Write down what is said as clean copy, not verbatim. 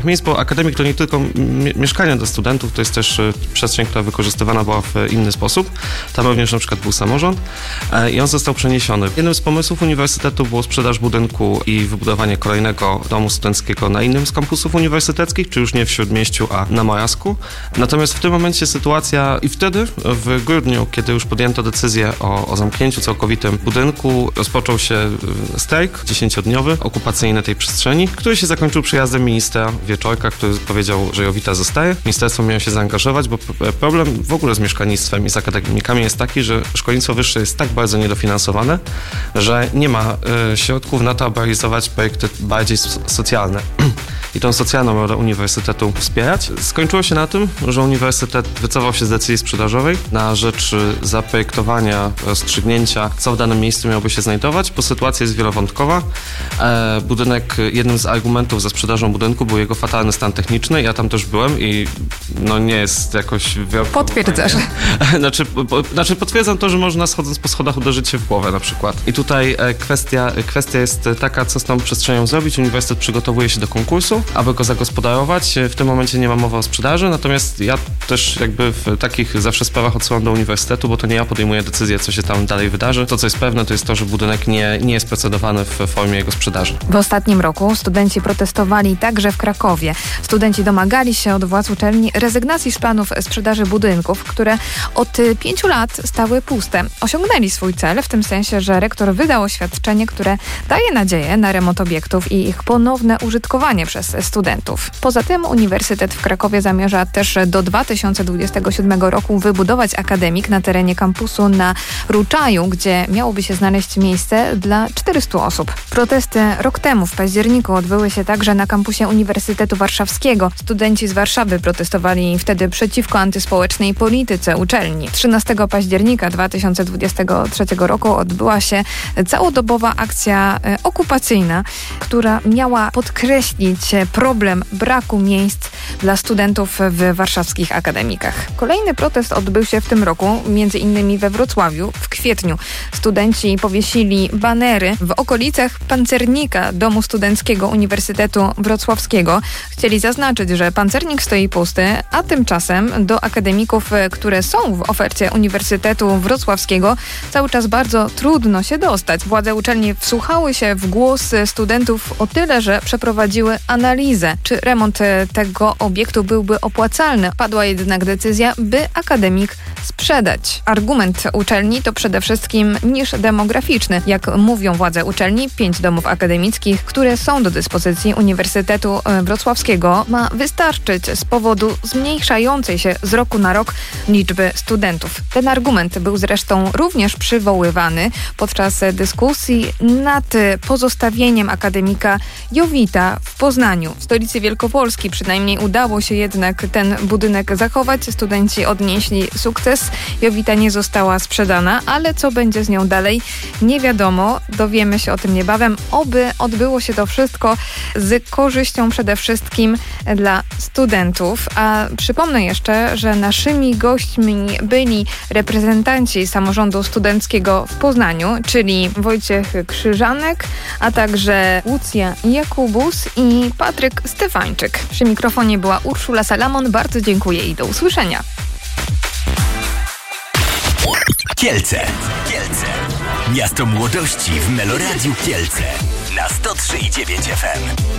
miejsc, bo akademik to nie tylko mieszkania dla studentów, to jest też przestrzeń, która wykorzystywana była w inny sposób. Tam również na przykład był samorząd i on został przeniesiony. Jednym z pomysłów uniwersytetu było sprzedaż budynku i wybudowanie kolejnego domu studenckiego na innym z kampusów uniwersyteckich, czy już nie w Śródmieściu, a na Mojasku. Natomiast w tym momencie sytuacja i wtedy, w grudniu, kiedy już podjęto decyzję o zamknięciu całkowitym budynku, rozpoczął się strajk 10-dniowy, okupacyjny tej przestrzeni, który się zakończył przyjazdem ministra Wieczorka, który powiedział, że Jowita zostaje. Ministerstwo miało się zaangażować, bo problem w ogóle z mieszkalnictwem i z akademikami jest taki, że szkolnictwo wyższe jest tak bardzo niedofinansowane, że nie ma środków na to, aby realizować projekty bardziej socjalne. I tą socjalną rolę uniwersytetu wspierać. Skończyło się na tym, że uniwersytet wycofał się z decyzji sprzedażowej na rzecz zaprojektowania, rozstrzygnięcia, co w danym miejscu miałoby się znajdować, bo sytuacja jest wielowątkowa. Budynek, jednym z argumentów za sprzedażą budynku był jego fatalny stan techniczny. Ja tam też byłem i nie jest jakoś... Potwierdzasz. Znaczy potwierdzam to, że można schodząc po schodach uderzyć się w głowę na przykład. I tutaj kwestia jest taka, co z tą przestrzenią zrobić. Uniwersytet przygotowuje się do konkursu, aby go zagospodarować. W tym momencie nie ma mowy o sprzedaży, natomiast ja też jakby w takich zawsze sprawach odsyłam do uniwersytetu, bo to nie ja podejmuję decyzję, co się tam dalej wydarzy. To, co jest pewne, to jest to, że budynek nie jest procedowany w formie jego sprzedaży. W ostatnim roku studenci protestowali także w Krakowie. Studenci domagali się od władz uczelni rezygnacji z planów sprzedaży budynków, które od 5 lat stały puste. Osiągnęli swój cel w tym sensie, że rektor wydał oświadczenie, które daje nadzieję na remont obiektów i ich ponowne użytkowanie przez studentów. Poza tym Uniwersytet w Krakowie zamierza też do 2027 roku wybudować akademik na terenie kampusu na Ruczaju, gdzie miałoby się znaleźć miejsce dla 400 osób. Protesty rok temu w październiku odbyły się także na kampusie Uniwersytetu Warszawskiego. Studenci z Warszawy protestowali wtedy przeciwko antyspołecznej polityce uczelni. 13 października 2023 roku odbyła się całodobowa akcja okupacyjna, która miała podkreślić problem braku miejsc dla studentów w warszawskich akademikach. Kolejny protest odbył się w tym roku, między innymi we Wrocławiu w kwietniu. Studenci powiesili banery w okolicach pancernika Domu Studenckiego Uniwersytetu Wrocławskiego. Chcieli zaznaczyć, że pancernik stoi pusty, a tymczasem do akademików, które są w ofercie Uniwersytetu Wrocławskiego, cały czas bardzo trudno się dostać. Władze uczelni wsłuchały się w głos studentów o tyle, że przeprowadziły analizę, czy remont tego obiektu byłby opłacalny. Padła jednak decyzja, by akademik sprzedać. Argument uczelni to przede wszystkim niż demograficzny. Jak mówią władze uczelni, 5 domów akademickich, które są do dyspozycji Uniwersytetu Wrocławskiego, ma wystarczyć z powodu zmniejszającej się z roku na rok liczby studentów. Ten argument był zresztą również przywoływany podczas dyskusji nad pozostawieniem akademika Jowita w Poznaniu. W stolicy Wielkopolski przynajmniej udało się jednak ten budynek zachować. Studenci odnieśli sukces. Jowita nie została sprzedana, ale co będzie z nią dalej, nie wiadomo. Dowiemy się o tym niebawem. Oby odbyło się to wszystko z korzyścią przede wszystkim dla studentów. A przypomnę jeszcze, że naszymi gośćmi byli reprezentanci samorządu studenckiego w Poznaniu, czyli Wojciech Krzyżanek, a także Łucja Jakubus i Patryk Stefańczyk. Przy mikrofonie była Urszula Salamon. Bardzo dziękuję i do usłyszenia. Kielce. Miasto młodości w Meloradiu Kielce na 103,9 FM.